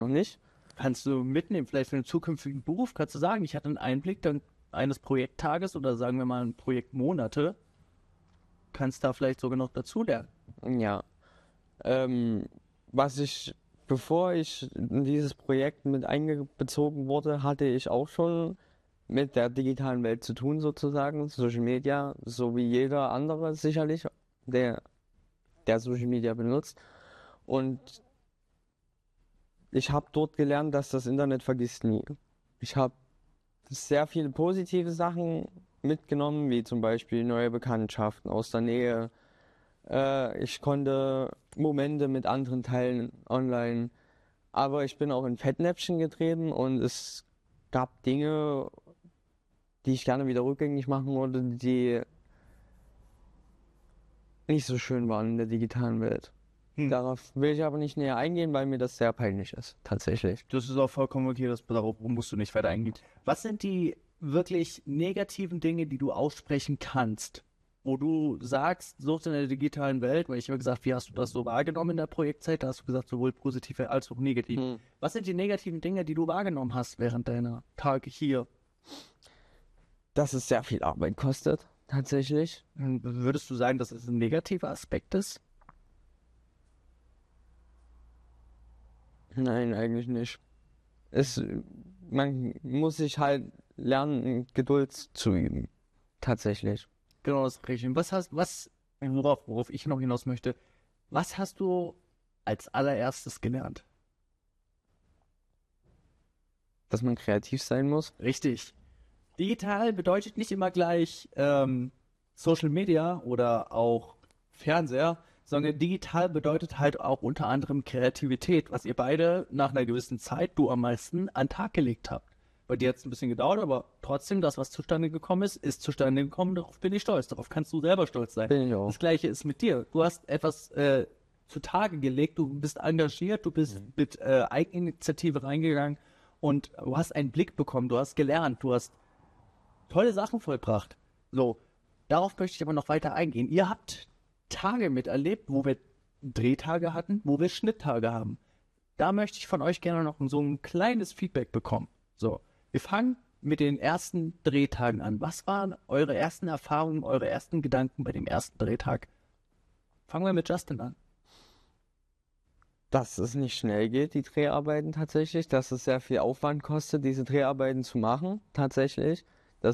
noch nicht. Kannst du mitnehmen, vielleicht für den zukünftigen Beruf, kannst du sagen, ich hatte einen Einblick dann eines Projekttages oder sagen wir mal Projektmonate, kannst da vielleicht sogar noch dazulernen. Ja. Ähm, bevor ich in dieses Projekt mit einbezogen wurde, hatte ich auch schon mit der digitalen Welt zu tun, sozusagen, Social Media, so wie jeder andere sicherlich, der Social Media benutzt. Und ich habe dort gelernt, dass das Internet vergisst nie. Ich habe sehr viele positive Sachen mitgenommen, wie zum Beispiel neue Bekanntschaften aus der Nähe. Ich konnte Momente mit anderen teilen online. Aber ich bin auch in Fettnäpfchen getreten und es gab Dinge, die ich gerne wieder rückgängig machen wollte, die nicht so schön waren in der digitalen Welt. Darauf will ich aber nicht näher eingehen, weil mir das sehr peinlich ist, tatsächlich. Das ist auch vollkommen okay, darauf musst du nicht weiter eingehen. Was sind die wirklich negativen Dinge, die du aussprechen kannst, wo du sagst, so in der digitalen Welt, weil ich habe gesagt, wie hast du das so wahrgenommen in der Projektzeit? Da hast du gesagt, sowohl positiv als auch negativ. Was sind die negativen Dinge, die du wahrgenommen hast während deiner Tage hier? Dass es sehr viel Arbeit kostet, tatsächlich. Würdest du sagen, dass es ein negativer Aspekt ist? Nein, eigentlich nicht. Man muss sich halt lernen, Geduld zu üben. Tatsächlich. Genau das Richtige. Worauf ich noch hinaus möchte, was hast du als allererstes gelernt? Dass man kreativ sein muss. Richtig. Digital bedeutet nicht immer gleich Social Media oder auch Fernseher, sondern digital bedeutet halt auch unter anderem Kreativität, was ihr beide nach einer gewissen Zeit, du am meisten, an den Tag gelegt habt. Bei dir hat es ein bisschen gedauert, aber trotzdem, das, was zustande gekommen ist zustande gekommen, darauf bin ich stolz, darauf kannst du selber stolz sein. Bin ich auch. Das Gleiche ist mit dir. Du hast etwas zutage gelegt, du bist engagiert, du bist mit Eigeninitiative reingegangen und du hast einen Blick bekommen, du hast gelernt, du hast tolle Sachen vollbracht. So, darauf möchte ich aber noch weiter eingehen. Ihr habt Tage miterlebt, wo wir Drehtage hatten, wo wir Schnitttage haben. Da möchte ich von euch gerne noch so ein kleines Feedback bekommen. So, wir fangen mit den ersten Drehtagen an. Was waren eure ersten Erfahrungen, eure ersten Gedanken bei dem ersten Drehtag? Fangen wir mit Justin an. Dass es nicht schnell geht, die Dreharbeiten tatsächlich, dass es sehr viel Aufwand kostet, diese Dreharbeiten zu machen, tatsächlich,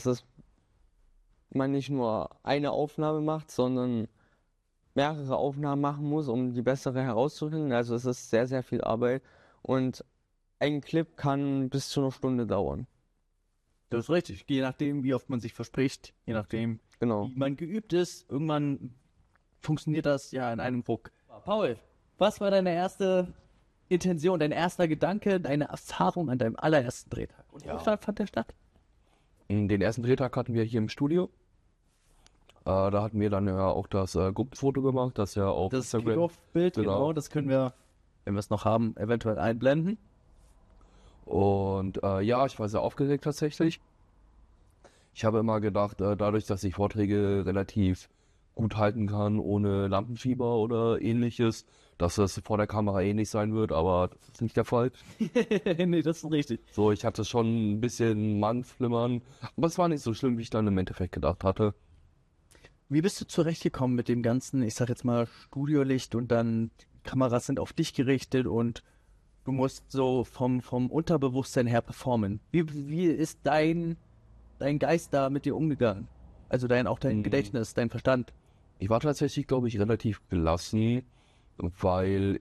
man nicht nur eine Aufnahme macht, sondern mehrere Aufnahmen machen muss, um die bessere herauszufinden. Also es ist sehr, sehr viel Arbeit und ein Clip kann bis zu einer Stunde dauern. Das ist richtig. Je nachdem, wie oft man sich verspricht, je nachdem, Genau. wie man geübt ist, irgendwann funktioniert das ja in einem Ruck. Paul, was war deine erste Intention, dein erster Gedanke, deine Erfahrung an deinem allerersten Drehtag? Und Ja. wo fand der statt? Den ersten Drehtag hatten wir hier im Studio. Da hatten wir dann ja auch das Gruppenfoto gemacht, das ja auf Das Instagram. Kickoff-Bild, Genau. genau, das können wir, wenn wir es noch haben, eventuell einblenden. Und ja, ich war sehr aufgeregt tatsächlich. Ich habe immer gedacht, dadurch, dass ich Vorträge relativ gut halten kann, ohne Lampenfieber oder ähnliches, dass das vor der Kamera ähnlich sein wird, aber das ist nicht der Fall. Nee, das ist richtig. So, ich hatte schon ein bisschen Mannflimmern, aber es war nicht so schlimm, wie ich dann im Endeffekt gedacht hatte. Wie bist du zurechtgekommen mit dem ganzen, ich sag jetzt mal, Studiolicht und dann die Kameras sind auf dich gerichtet und du musst so vom Unterbewusstsein her performen. Wie ist dein Geist da mit dir umgegangen? Also dein Gedächtnis, dein Verstand. Ich war tatsächlich, glaube ich, relativ gelassen, weil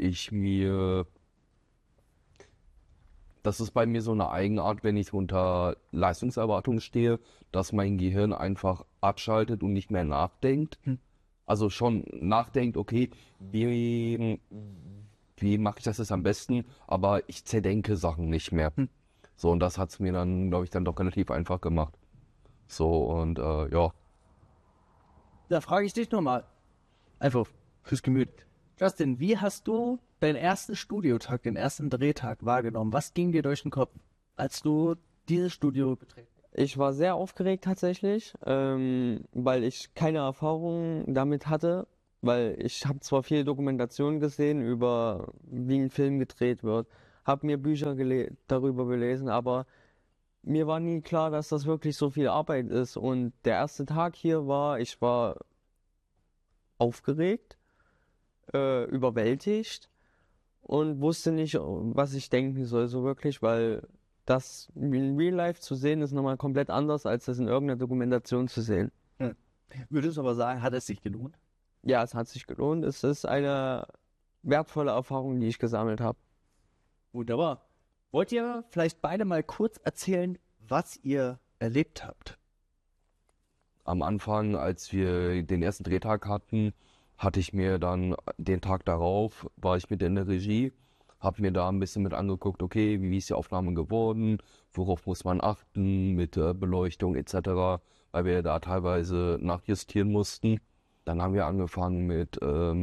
das ist bei mir so eine Eigenart, wenn ich unter Leistungserwartung stehe, dass mein Gehirn einfach abschaltet und nicht mehr nachdenkt. Also schon nachdenkt, okay, wie mache ich das jetzt am besten, aber ich zerdenke Sachen nicht mehr. So, und das hat es mir dann, glaube ich, dann doch relativ einfach gemacht. So, und ja. Da frage ich dich nochmal. Einfach fürs Gemüt. Justin, wie hast du deinen ersten Studiotag, den ersten Drehtag wahrgenommen? Was ging dir durch den Kopf, als du dieses Studio betreten? Ich war sehr aufgeregt tatsächlich, weil ich keine Erfahrung damit hatte, weil ich habe zwar viele Dokumentationen gesehen über, wie ein Film gedreht wird, habe mir Bücher darüber gelesen, aber mir war nie klar, dass das wirklich so viel Arbeit ist. Und der erste Tag hier ich war aufgeregt, überwältigt und wusste nicht, was ich denken soll, so wirklich, weil das in Real Life zu sehen ist nochmal komplett anders, als das in irgendeiner Dokumentation zu sehen. Würdest du aber sagen, hat es sich gelohnt? Ja, es hat sich gelohnt. Es ist eine wertvolle Erfahrung, die ich gesammelt habe. Wunderbar. Wollt ihr vielleicht beide mal kurz erzählen, was ihr erlebt habt? Am Anfang, als wir den ersten Drehtag hatten, hatte ich mir dann den Tag darauf, war ich mit in der Regie, habe mir da ein bisschen mit angeguckt, okay, wie ist die Aufnahme geworden, worauf muss man achten mit Beleuchtung etc., weil wir da teilweise nachjustieren mussten. Dann haben wir angefangen mit,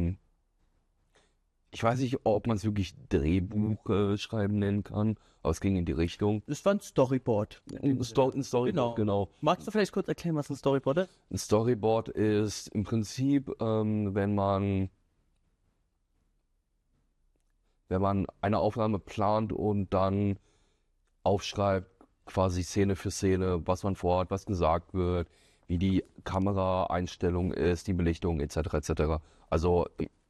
ich weiß nicht, ob man es wirklich Drehbuch schreiben nennen kann, aber es ging in die Richtung. Das war ein Storyboard. Ein Storyboard, genau. Magst du vielleicht kurz erklären, was ein Storyboard ist? Ein Storyboard ist im Prinzip, wenn man eine Aufnahme plant und dann aufschreibt, quasi Szene für Szene, was man vorhat, was gesagt wird, wie die Kameraeinstellung ist, die Belichtung etc. etc. Also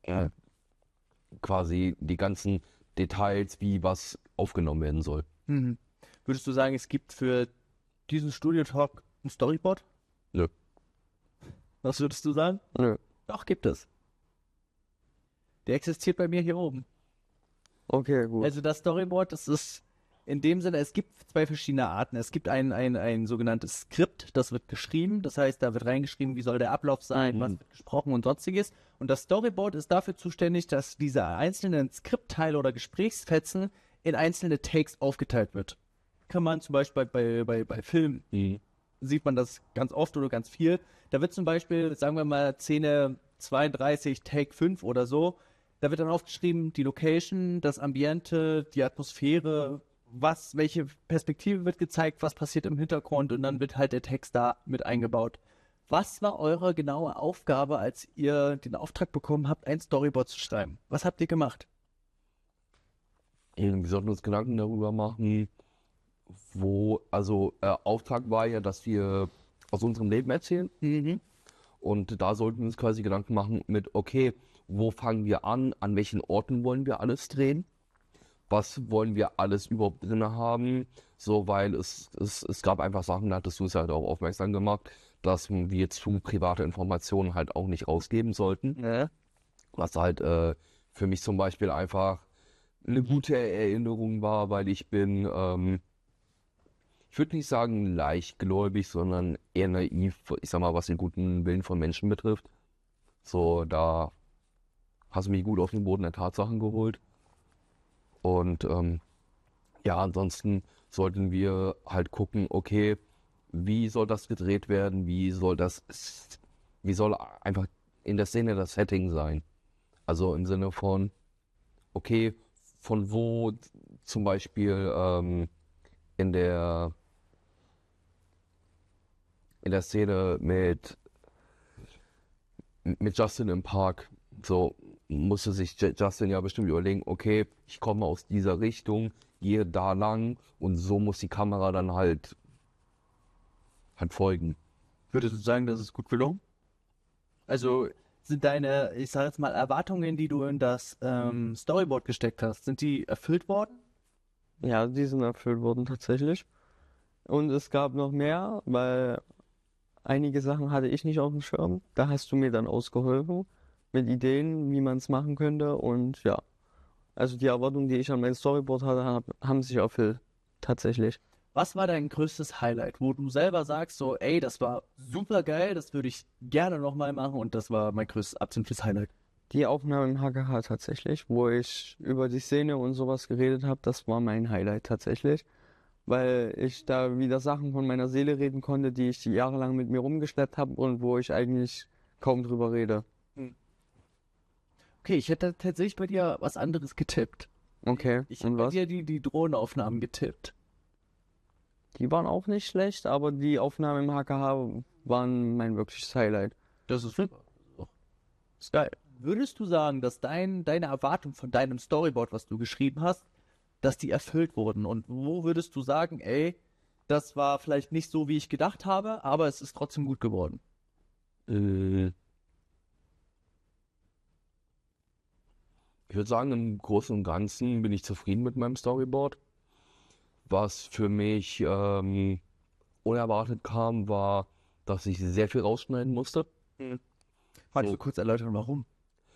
quasi die ganzen Details, wie was aufgenommen werden soll. Mhm. Würdest du sagen, es gibt für diesen Studio-Talk ein Storyboard? Nö. Was würdest du sagen? Nö. Doch, gibt es. Der existiert bei mir hier oben. Okay, gut. Also das Storyboard, das ist in dem Sinne, es gibt zwei verschiedene Arten. Es gibt ein sogenanntes Skript, das wird geschrieben. Das heißt, da wird reingeschrieben, wie soll der Ablauf sein, was wird gesprochen und sonstiges. Und das Storyboard ist dafür zuständig, dass diese einzelnen Skriptteile oder Gesprächsfetzen in einzelne Takes aufgeteilt wird. Kann man zum Beispiel bei Filmen, sieht man das ganz oft oder ganz viel. Da wird zum Beispiel, sagen wir mal, Szene 32, Take 5 oder so, da wird dann aufgeschrieben, die Location, das Ambiente, die Atmosphäre, welche Perspektive wird gezeigt, was passiert im Hintergrund und dann wird halt der Text da mit eingebaut. Was war eure genaue Aufgabe, als ihr den Auftrag bekommen habt, ein Storyboard zu schreiben? Was habt ihr gemacht? Wir sollten uns Gedanken darüber machen, Auftrag war ja, dass wir aus unserem Leben erzählen. Und da sollten wir uns quasi Gedanken machen mit, okay, wo fangen wir an welchen Orten wollen wir alles drehen? Was wollen wir alles überhaupt drin haben? So, weil es gab einfach Sachen, da hattest du es halt auch aufmerksam gemacht, dass wir zu private Informationen halt auch nicht rausgeben sollten. Ja. Was halt für mich zum Beispiel einfach eine gute Erinnerung war, weil ich bin, ich würde nicht sagen leichtgläubig, sondern eher naiv, ich sag mal, was den guten Willen von Menschen betrifft. So, da hast du mich gut auf den Boden der Tatsachen geholt. Und ja, ansonsten sollten wir halt gucken, okay, wie soll das gedreht werden, wie soll einfach in der Szene das Setting sein. Also im Sinne von, okay, von wo zum Beispiel in der Szene mit Justin im Park, so musste sich Justin ja bestimmt überlegen, okay, ich komme aus dieser Richtung, gehe da lang und so muss die Kamera dann halt folgen. Würdest du sagen, das ist gut gelungen? Also sind deine, ich sage jetzt mal, Erwartungen, die du in das Storyboard gesteckt hast, sind die erfüllt worden? Ja, die sind erfüllt worden tatsächlich. Und es gab noch mehr, weil einige Sachen hatte ich nicht auf dem Schirm. Da hast du mir dann ausgeholfen mit Ideen, wie man es machen könnte. Und ja, also die Erwartungen, die ich an mein Storyboard hatte, haben sich erfüllt. Tatsächlich. Was war dein größtes Highlight, wo du selber sagst, so, ey, das war super geil, das würde ich gerne nochmal machen und das war mein größtes absolutes Highlight? Die Aufnahme im HKH tatsächlich, wo ich über die Szene und sowas geredet habe, das war mein Highlight tatsächlich. Weil ich da wieder Sachen von meiner Seele reden konnte, die ich jahrelang mit mir rumgeschleppt habe und wo ich eigentlich kaum drüber rede. Okay, ich hätte tatsächlich bei dir was anderes getippt. Okay, Ich hätte und bei was? dir die Drohnenaufnahmen getippt. Die waren auch nicht schlecht, aber die Aufnahmen im HKH waren mein wirkliches Highlight. Das ist super. Ist geil. Würdest du sagen, dass deine Erwartung von deinem Storyboard, was du geschrieben hast, dass die erfüllt wurden? Und wo würdest du sagen, ey, das war vielleicht nicht so, wie ich gedacht habe, aber es ist trotzdem gut geworden? Äh, Ich würde sagen, im Großen und Ganzen bin ich zufrieden mit meinem Storyboard. Was für mich unerwartet kam, war, dass ich sehr viel rausschneiden musste, Kannst So. du kurz erläutern, warum?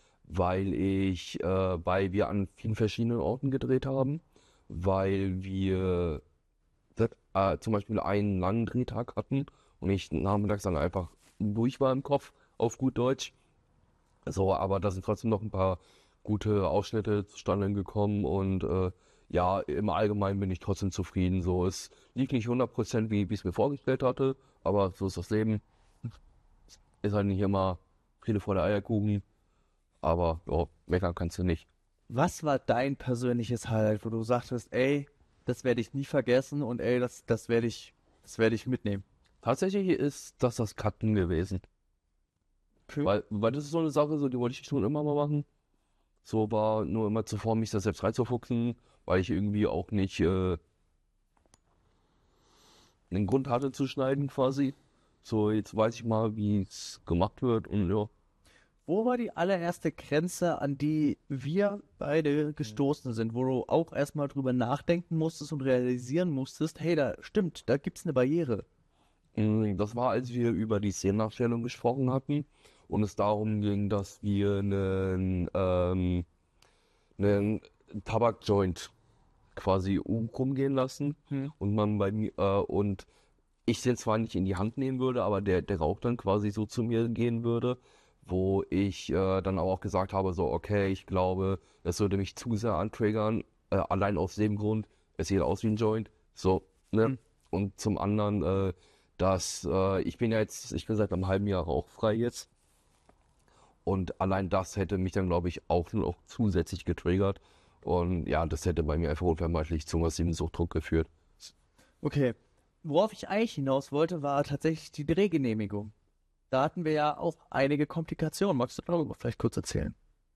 weil wir an vielen verschiedenen Orten gedreht haben, weil wir zum Beispiel einen langen Drehtag hatten und ich nachmittags dann einfach durch war im Kopf, auf gut Deutsch. So, aber da sind trotzdem noch ein paar gute Ausschnitte zustande gekommen und ja, im Allgemeinen bin ich trotzdem zufrieden. So, es lief nicht 100% wie ich es mir vorgestellt hatte, aber so ist das Leben. Ist halt nicht immer Friede vor der Eierkuchen, aber ja, meckern kannst du nicht. Was war dein persönliches Highlight, wo du sagtest, ey, das werde ich nie vergessen und ey, das werde ich mitnehmen? Tatsächlich ist das Cutten gewesen. Weil das ist so eine Sache, so, die wollte ich schon immer mal machen. So war nur immer zuvor, mich da selbst reinzufuchsen, weil ich irgendwie auch nicht einen Grund hatte zu schneiden quasi. So, jetzt weiß ich mal, wie es gemacht wird und ja. Wo war die allererste Grenze, an die wir beide gestoßen sind, wo du auch erstmal drüber nachdenken musstest und realisieren musstest, hey, da stimmt, da gibt's eine Barriere. Das war, als wir über die Szenendarstellung gesprochen hatten und es darum ging, dass wir einen Tabakjoint quasi rumgehen lassen und man bei mir und ich den zwar nicht in die Hand nehmen würde, aber der Rauch dann quasi so zu mir gehen würde, wo ich dann aber auch gesagt habe, so okay, ich glaube, das würde mich zu sehr antriggern, allein aus dem Grund, es sieht aus wie ein Joint, so, ne? Und zum anderen, dass ich bin seit einem halben Jahr rauchfrei jetzt und allein das hätte mich dann, glaube ich, auch noch zusätzlich getriggert und ja, das hätte bei mir einfach unvermeidlich zu massivem Suchtdruck geführt. Okay, worauf ich eigentlich hinaus wollte, war tatsächlich die Drehgenehmigung. Da hatten wir ja auch einige Komplikationen. Magst du darüber vielleicht kurz erzählen?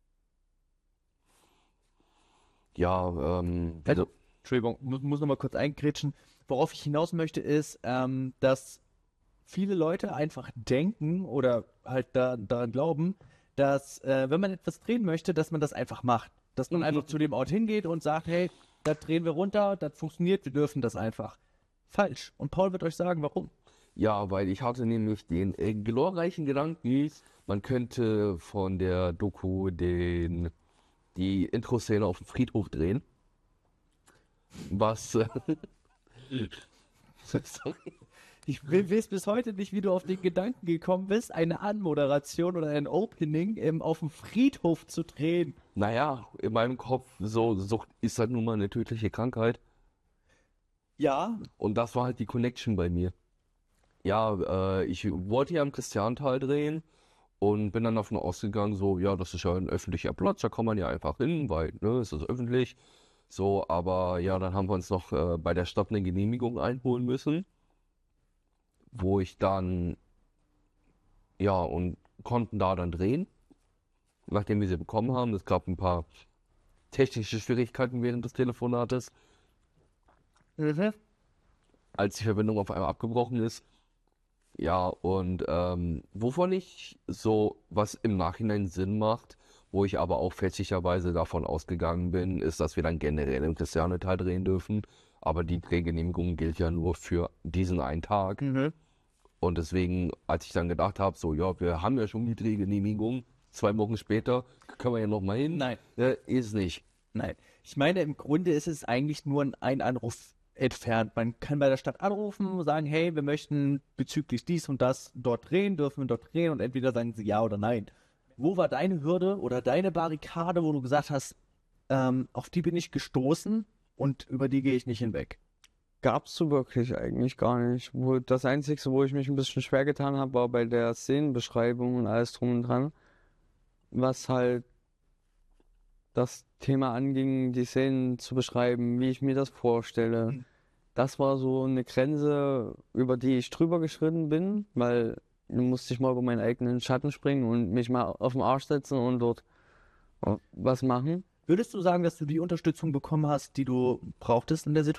Ja, Also, Entschuldigung, muss noch mal kurz eingrätschen. Worauf ich hinaus möchte, ist, dass viele Leute einfach denken oder halt daran glauben, dass wenn man etwas drehen möchte, dass man das einfach macht. Dass man einfach zu dem Ort hingeht und sagt, hey, das drehen wir runter, das funktioniert, wir dürfen das einfach. Falsch. Und Paul wird euch sagen, warum. ja, weil ich hatte nämlich den glorreichen Gedanken, man könnte von der Doku die Intro-Szene auf dem Friedhof drehen. Was, sorry. Ich weiß bis heute nicht, wie du auf den Gedanken gekommen bist, eine Anmoderation oder ein Opening auf dem Friedhof zu drehen. Naja, in meinem Kopf, so, Sucht ist halt nun mal eine tödliche Krankheit. Ja, Und das war halt die Connection bei mir. Ja, ich wollte ja am Christiantal drehen und bin dann davon ausgegangen, so, ja, das ist ja ein öffentlicher Platz, da kann man ja einfach hin, weil, ne, es ist öffentlich. So, aber ja, dann haben wir uns noch bei der Stadt eine Genehmigung einholen müssen, wo ich dann, ja, und konnten da dann drehen, nachdem wir sie bekommen haben. Es gab ein paar technische Schwierigkeiten während des Telefonates, als die Verbindung auf einmal abgebrochen ist. Ja, und wovon ich so, was im Nachhinein Sinn macht, wo ich aber auch fälschlicherweise davon ausgegangen bin, ist, dass wir dann generell im Christianetal drehen dürfen. Aber die Drehgenehmigung gilt ja nur für diesen einen Tag. Und deswegen, als ich dann gedacht habe, so, ja, wir haben ja schon die Drehgenehmigung, 2 Wochen später können wir ja noch mal hin. Nein. Ist nicht. Nein. Ich meine, im Grunde ist es eigentlich nur ein Anruf entfernt. Man kann bei der Stadt anrufen und sagen, hey, wir möchten bezüglich dies und das dort drehen, dürfen wir dort drehen und entweder sagen sie ja oder nein. Wo war deine Hürde oder deine Barrikade, wo du gesagt hast, auf die bin ich gestoßen und über die gehe ich nicht hinweg? Gab's so wirklich eigentlich gar nicht. Das Einzige, wo ich mich ein bisschen schwer getan habe, war bei der Szenenbeschreibung und alles drum und dran, was halt das Thema anging, die Szenen zu beschreiben, wie ich mir das vorstelle. Das war so eine Grenze, über die ich drüber geschritten bin, weil dann musste ich mal über meinen eigenen Schatten springen und mich mal auf den Arsch setzen und dort was machen. Würdest du sagen, dass du die Unterstützung bekommen hast, die du brauchtest in der Situation?